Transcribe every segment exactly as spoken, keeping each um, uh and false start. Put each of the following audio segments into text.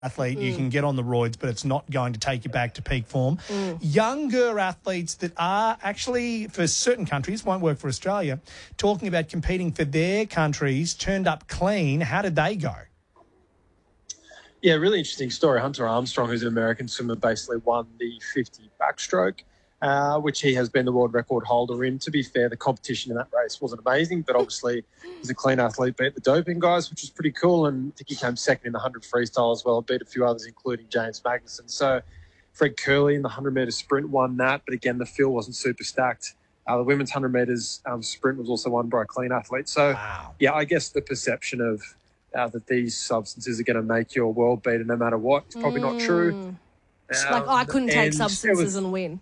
athlete, Mm. you can get on the roids, but it's not going to take you back to peak form. Mm. Younger athletes that are actually, for certain countries, won't work for Australia, talking about competing for their countries, turned up clean. How did they go? Yeah, really interesting story. Hunter Armstrong, who's an American swimmer, basically won the fifty backstroke, uh, which he has been the world record holder in. To be fair, the competition in that race wasn't amazing, but obviously he's a clean athlete, beat the doping guys, which was pretty cool. And I think he came second in the one hundred freestyle as well, beat a few others, including James Magnussen. So Fred Curley in the one hundred metre sprint won that, but again, the field wasn't super stacked. Uh, the women's one hundred metres um, sprint was also won by a clean athlete. So, wow. yeah, I guess the perception of Uh, that these substances are going to make you a world beater no matter what. It's probably Mm. not true. Um, like, I couldn't take and substances it was- and win.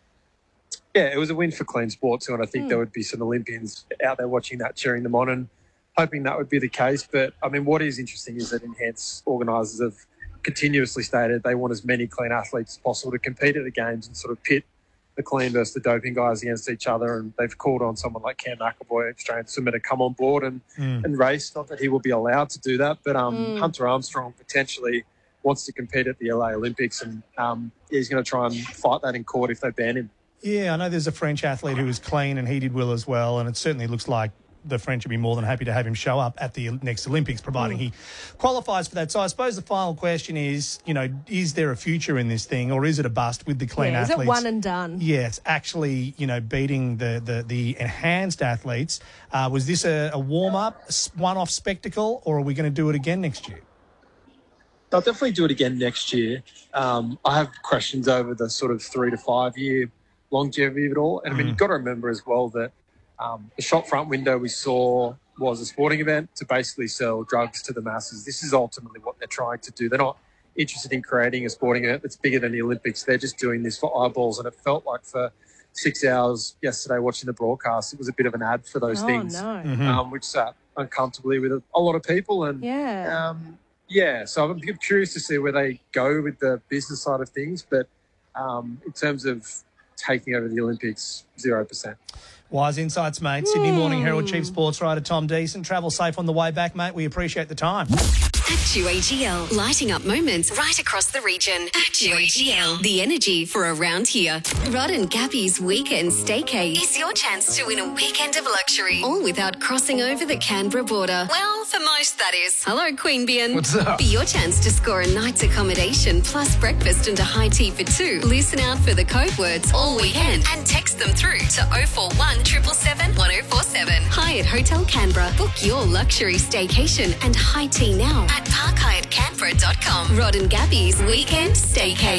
Yeah, it was a win for clean sport too, and I think Mm. there would be some Olympians out there watching that, cheering them on and hoping that would be the case. But, I mean, what is interesting is that Enhance organisers have continuously stated they want as many clean athletes as possible to compete at the Games and sort of pit the clean versus the doping guys against each other, and they've called on someone like Cam McAvoy, Australian swimmer, to come on board and, Mm. and race. Not that he will be allowed to do that, but um, Mm. Hunter Armstrong potentially wants to compete at the L A Olympics, and um, he's going to try and fight that in court if they ban him. Yeah, I know there's a French athlete who was clean and he did well as well, and it certainly looks like the French would be more than happy to have him show up at the next Olympics, providing Mm. he qualifies for that. So I suppose the final question is, you know, is there a future in this thing, or is it a bust with the clean Yeah, is athletes? it one and done? Yes, actually, you know, beating the the, the enhanced athletes. Uh, was this a, a warm-up, one-off spectacle, or are we going to do it again next year? They'll definitely do it again next year. Um, I have questions over the sort of three to five year longevity of it all. And I mean, Mm. you've got to remember as well that um, the shop front window we saw was a sporting event to basically sell drugs to the masses. This is ultimately what they're trying to do. They're not interested in creating a sporting event that's bigger than the Olympics. They're just doing this for eyeballs. And it felt like for six hours yesterday watching the broadcast, it was a bit of an ad for those Oh, things, no. Mhm. um, which sat uncomfortably with a, a lot of people. And Yeah. um, yeah, so I'm curious to see where they go with the business side of things. But um, in terms of taking over the Olympics, zero percent. Wise insights, mate. Sydney Morning Herald Chief Sports Writer Tom Deason. Travel safe on the way back, mate. We appreciate the time. Actu A G L, lighting up moments right across the region. Actu A G L, the energy for around here. Rod and Gabby's Weekend Staycay is your chance to win a weekend of luxury, all without crossing over the Canberra border. Well, for most, that is. Hello, Queanbeyan. What's up? Be your chance to score a night's accommodation plus breakfast and a high tea for two. Listen out for the code words all weekend and text them through to oh four one, seven seven seven, one oh four seven. Hyatt Hotel Canberra. Book your luxury staycation and high tea now at park hyatt canberra dot com. Rod and Gabby's Weekend Staycay.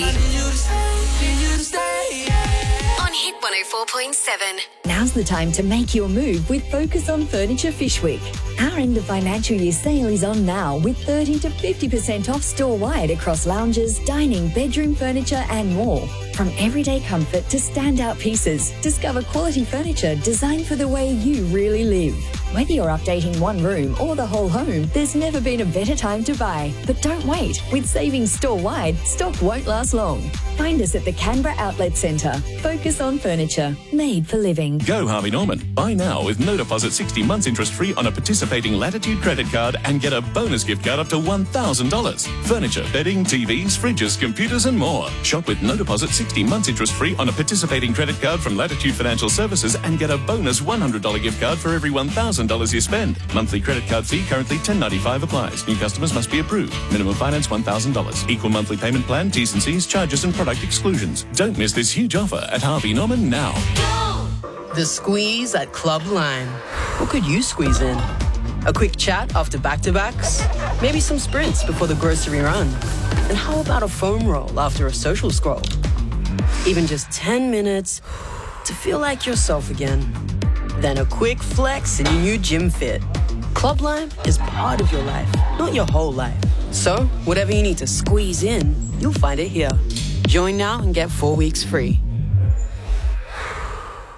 On Hit one oh four point seven. Now's the time to make your move with Focus on Furniture Fish Week. Our end of financial year sale is on now with thirty to fifty percent off store-wide across lounges, dining, bedroom furniture and more. From everyday comfort to standout pieces, discover quality furniture designed for the way you really live. Whether you're updating one room or the whole home, there's never been a better time to buy. But don't wait. With savings store-wide, stock won't last long. Find us at the Canberra Outlet Centre. Focus on Furniture, made for living. Go Harvey Norman. Buy now with no deposit sixty months interest free on a participating Latitude credit card and get a bonus gift card up to one thousand dollars. Furniture, bedding, T Vs, fridges, computers and more. Shop with no deposit sixty months interest free on a participating credit card from Latitude Financial Services and get a bonus one hundred dollars gift card for every one thousand dollars you spend. Monthly credit card fee currently ten ninety-five applies. New customers must be approved. Minimum finance one thousand dollars. Equal monthly payment plan, T's and C's, charges and product exclusions. Don't miss this huge offer at Harvey Norman now. The squeeze at Club Lime. What could you squeeze in? A quick chat after back-to-backs? Maybe some sprints before the grocery run? And how about a foam roll after a social scroll? Even just ten minutes to feel like yourself again. Then a quick flex in your new gym fit. Club Lime is part of your life, not your whole life. So, whatever you need to squeeze in, you'll find it here. Join now and get four weeks free. At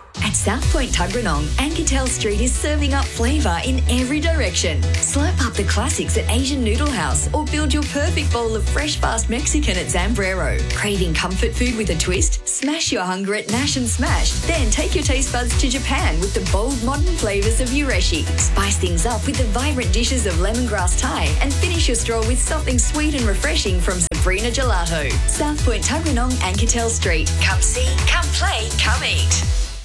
South Point Tuggeranong, Anketel Street is serving up flavour in every direction. Slurp up the classics at Asian Noodle House or build your perfect bowl of fresh, fast Mexican at Zambrero. Craving comfort food with a twist? Smash your hunger at Nash and Smash. Then take your taste buds to Japan with the bold, modern flavours of Ureshi. Spice things up with the vibrant dishes of lemongrass Thai and finish your straw with something sweet and refreshing from Sabrina Gelato. South Point Tuggeranong, Anketel Street. Come see, come play, come eat.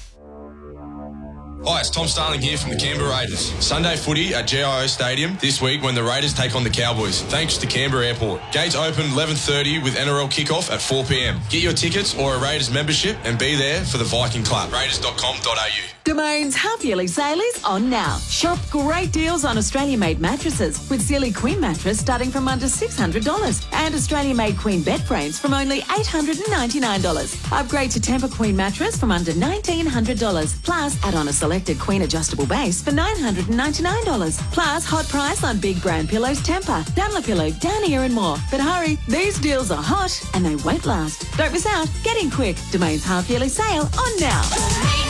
Hi, it's Tom Starling here from the Canberra Raiders. Sunday footy at G I O Stadium this week when the Raiders take on the Cowboys, thanks to Canberra Airport. Gates open eleven thirty with N R L kickoff at four p.m. Get your tickets or a Raiders membership and be there for the Viking Club. Raiders dot com dot a u. Domain's half-yearly sale is on now. Shop great deals on Australian-made mattresses with Sealy Queen mattress starting from under six hundred dollars and Australian-made Queen bed frames from only eight hundred ninety-nine dollars. Upgrade to Tempur Queen mattress from under nineteen hundred dollars. Plus, add on a selected Queen adjustable base for nine hundred ninety-nine dollars. Plus, hot price on big brand pillows Tempur, Dunlopillow, Downier and more. But hurry, these deals are hot and they won't last. Don't miss out. Get in quick. Domain's half-yearly sale on now.